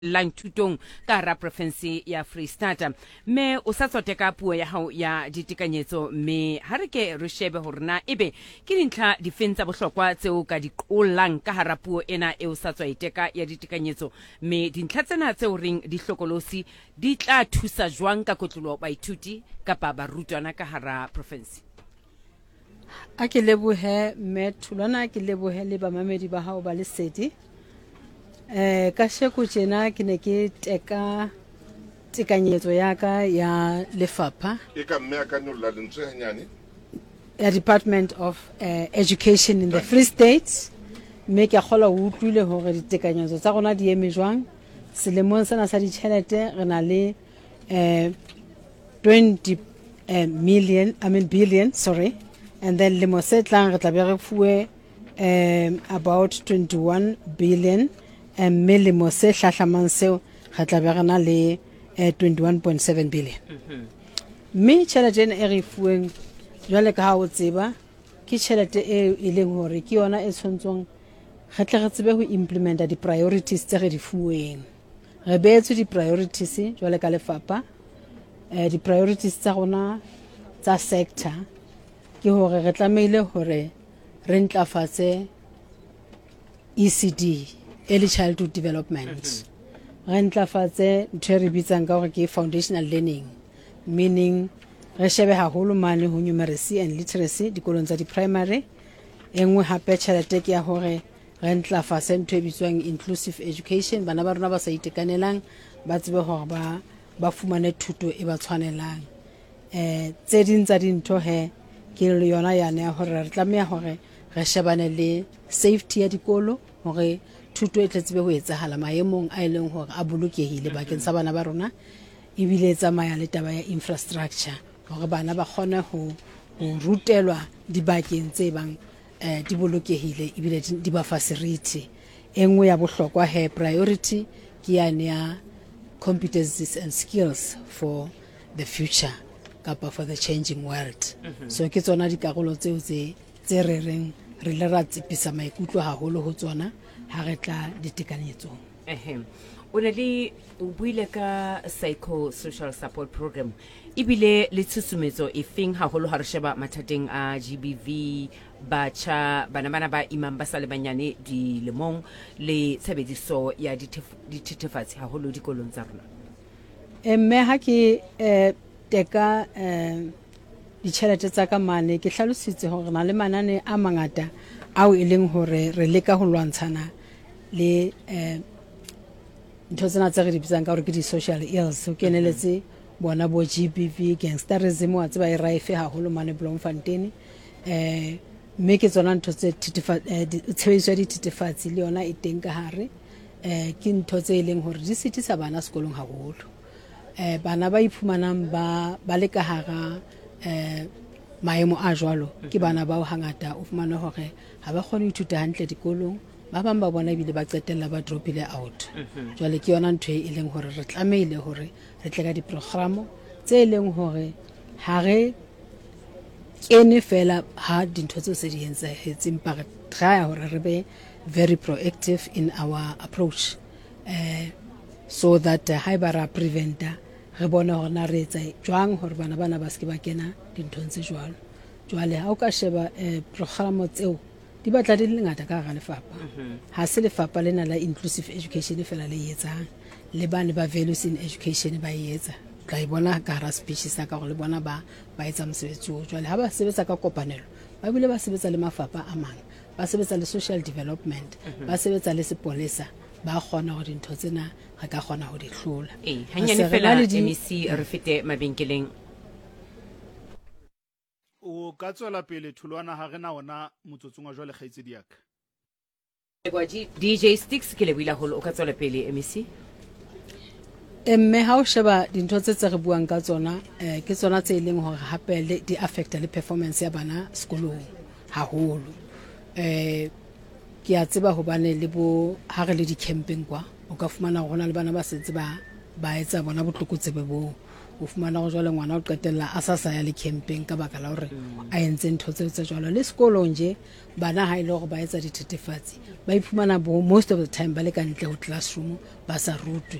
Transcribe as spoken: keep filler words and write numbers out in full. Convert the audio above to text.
lang thutong ka hara province ya Free State me o sa tsote ka puo ya hao ya ditekanyetso me ha re ke re shebe hore na ebe ke dintlha difentsa bohlokwa tseo ka di qolang ka hara puo ena e o sa tswa iteka ya ditekanyetso me dintlha tsena tseo reng di hlokolosi di tla thusa jwang ka kotlolo baithuti kapa barutwana ka hara province. A ke lebohe me thulwana ke lebohe le bamamedi ba hao ba lesedi. Eh ka sheko tjena ke ne ke teka tekanyetso ya ka ya lefapha e ka mme ka nyolla lentswe hanyane ya Department of uh, Education in the Free State me ke kgola ho utlwile hore ditekanyetso tsa rona di eme jwang selemong sena sa ditjhelete re na le eh twenty uh, million I mean billion sorry and then le mo se tlang re tla be re fuwe um about twenty-one billion and melemo se hlahlamang seo re tla be re na le twenty-one point seven billion me tjhelete ena e re fuweng jwale ka ha o tseba ke tjhelete e e leng hore ke yona e tshwantsong re tle re tsebe ho implementa di priorities tse re di fuweng re beetswe di priorities jwale ka lefapha eh di priorities tsa rona tsa sector ke hore re tlameile hore re ntlafatse E C D early childhood development re ntlafatse ntho re bitsang ka hore ke foundational learning meaning re shebe haholo mane ho numeracy and literacy dikolong tsa di primary engwe hape tjhelete ke ya hore re ntlafatse ntho e bitswang inclusive education bana ba rona ba sa itekanelang ba tsebe hore ba ba fumane thuto e ba tshwanelang eh tse ding tsa dintho he ke le yona yana ya hore re tlameha hore re shebane le safety ya dikolo hore thuto e tletsebe ho etsahala maemong a ileng hore a bolokehile bakeng sa bana ba rona e bile tsamaya le taba ya infrastructure hore bana ba kgone ho rutelwa dibakeng tse bang eh di bolokehile e bile di ba facility engwe ya bohlokwa he priority ke yana ya competencies and skills for the future kapa for the changing world so ke tsona dikarolo tseo tse tse re reng re le ra tsipisa maikutlo haholo ho tsona ha re tla ditekanyetsong. Ehem o ne le o buile ka psycho social support program ibile le tsusumetso e feng haholo ha re sheba mathateng a G B V batjha bana bana ba imang ba sale banyane di lemong le tshebediso ya dithethefatsi haholo dikolong tsa rona. Emme ha ke eh teka eh ditjhelete tsa ka mane ke hlalositse hore na le manane a mangata ao e leng hore re leka ho lwantshana le eh ntho tsena tse re di bitsang ka hore ke di social ills o keneletse bona bo G B V gangsterism wa tseba e raife haholo mane Bloemfontein eh me ke tsona ntho tse tshebediso di titefatsi le yona e teng ka hare eh ke ntho tse e leng hore di sitisa bana sekolong haholo eh bana ba iphumanang ba ba le ka hara eh maemo a jwalo ke bana ba o hangata o fumana hore ha ba kgone ho ithuta hantle dikolong ba bang ba bona bile ba qetella ba dropile out jwale ke yona ntho e leng hore re tlameile hore re tle ka di programo tse leng hore ha re kene fela ha dintho tse se di entse hetseng pa re try hore re be very proactive in our approach eh so that uh, ha ba ra preventa re bona hore na re etsa jwang hore bana bana ba se ba kena dinthong tse jwalo jwale ha o ka sheba eh programo tseo di batla di lengata ka ga lefapha ha se lefapha lena la inclusive education fela le etsang le bana ba values in education ba etsa tla e bona ka ra speech sa ka go le bona ba ba etsa mosebetsi o jwale ha ba sebetsa ka kopanelo ba bile ba sebetsa le mafapha a mang ba sebetsa le social development ba sebetsa le sepolesa ba kgona go dintho tsena ga ka kgona go di hlola eh hanyane fela M E C re fete mabenkeleng o ka tswela pele thulwana ha rena ona motsotsong wa jwale khaitse diaka kwa D J Sticks ke le buila holo o ka tswela pele M E C emme ha o sheba dintho tse tse re buang ka tsona eh ke tsona tse ileng hore hape le di affect le performance ya bana sekolong haholo eh ke a tseba ho bane le bo ha re le di camping kwa o ka fumana hona le bana ba setse ba ba etsa bona botlokotsebe bo o fumana go jwale ngwana o qetella a sa sa ya le camping ka baka la hore a entse ntho tse tse jwalo le sekolong je bana ha ile go ba etsa dithethefatsi ba iphumana bo most of the time ba le ka ntle ho classroom ba sa rutwe